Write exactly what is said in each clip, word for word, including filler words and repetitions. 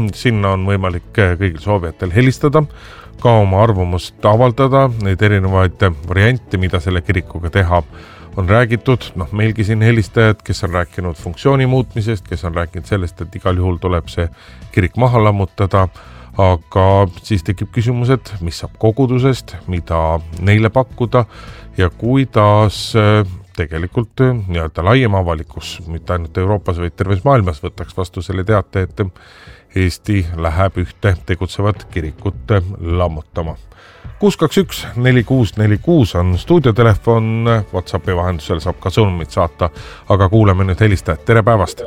sinna on võimalik kõigil soovijatel helistada, ka oma arvamust avaldada, neid erinevaid variante, mida selle kirikuga teha on räägitud. Noh, meilgi siin helistajad, kes on rääkinud funktsiooni muutmisest, kes on rääkinud sellest, et igal juhul tuleb see kirik maha lammutada, aga siis tekib küsimused, mis saab kogudusest, mida neile pakkuda ja kuidas tegelikult nii-öelda laiem avalikkus, mitte ainult Euroopas, vaid terves maailmas võtaks vastu selle teate, et Eesti läheb ühte tegutsevat kirikut lammutama. kuus kaks üks neli kuus neli kuus on stuudiotelefon, WhatsAppi vahendusel saab ka sõnumit saata, aga kuuleme nüüd helistajat. Tere päevast!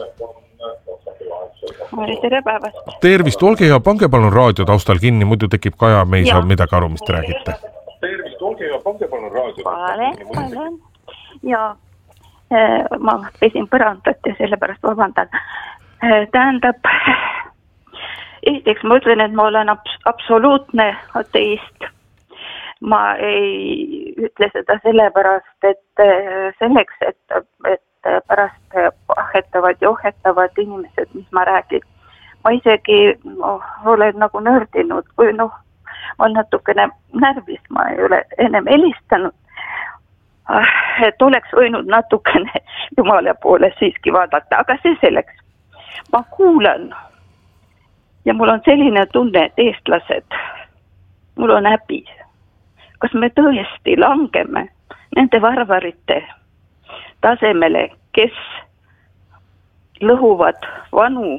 Tere päevast! Tervist, olge ja pange palun raadio taustal kinni, muidu tekib Kaja, me ei saa midagi aru, mis te räägite. Tervist, olge ja pange palun raadio taustal kinni. Olen, ja ma pesin põrandat ja sellepärast vabandan. Tähendab, esiteks ma ütlen, et ma olen abs- absoluutne ateist. Ma ei ütle seda sellepärast, et selleks, et, et pärast ahetavad ja ohetavad inimesed, mis ma räägin. Ma isegi no, olen nagu nördinud või noh, ma olen natukene närvis, ma ei ole ennem helistanud. Et oleks võinud natukene Jumala poole siiski vaadata, aga see selleks. Ma kuulan ja mul on selline tunne, et eestlased, mul on häbi. Kas me tõesti langeme nende varvarite tasemele, kes lõhuvad vanu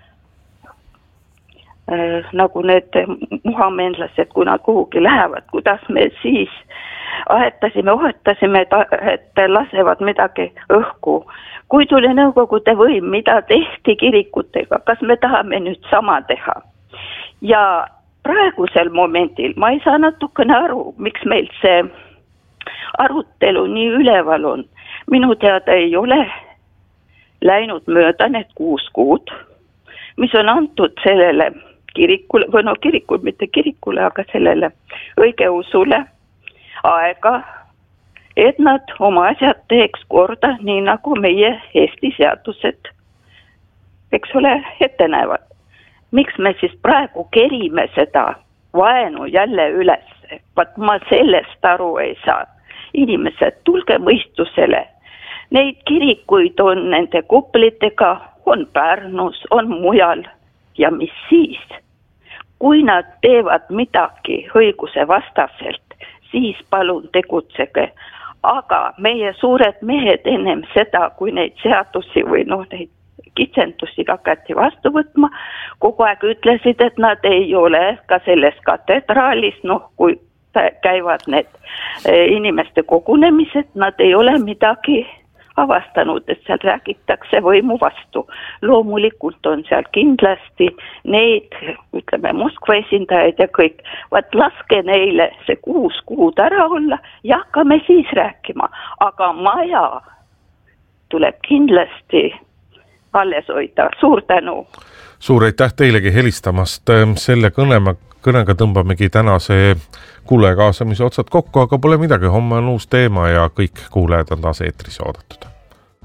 äh, nagu need muhameenlased, kui nad kuhugi lähevad, kuidas me siis ahetasime, ohetasime, et, et lasevad midagi õhku. Kui tuli nõukogude võim, mida tehti kirikutega, kas me tahame nüüd sama teha? Ja praegusel momendil ma ei saa natukene aru, miks meil see arutelu nii üleval on. Minu teada ei ole läinud mööda need kuus kuud, mis on antud sellele kirikule, või no kirikul, mitte kirikule, aga sellele õigeusule aega, et nad oma asjad teeks korda, nii nagu meie Eesti seadused, eks ole, ette näevad. Miks me siis praegu kerime seda vaenu jälle üles? Vaat ma sellest aru ei saa. Inimesed, tulge mõistusele. Neid kirikuid on nende kuplitega, on Pärnus, on mujal. Ja mis siis? Kui nad teevad midagi õiguse vastaselt, siis palun tegutsege. Aga meie suured mehed ennem seda, kui neid seadusi või noh, neid kitsendusi hakati vastu võtma, kogu aeg ütlesid, et nad ei ole ka selles katedraalis, noh, kui käivad need inimeste kogunemised, nad ei ole midagi avastanud, et seal räägitakse võimu vastu. Loomulikult on seal kindlasti neid, ütleme, Moskva esindajaid ja kõik. Vaat laske neile see kuus kuud ära olla ja hakkame siis rääkima. Aga maja tuleb kindlasti alles hoida. Suur tänu. Suur aitäh teilegi helistamast. Selle kõnema, kõnega tõmbamegi tänase kuulaja kaasamise otsad kokku, aga pole midagi. Homme on uus teema ja kõik kuulajad on taas eetris oodatud.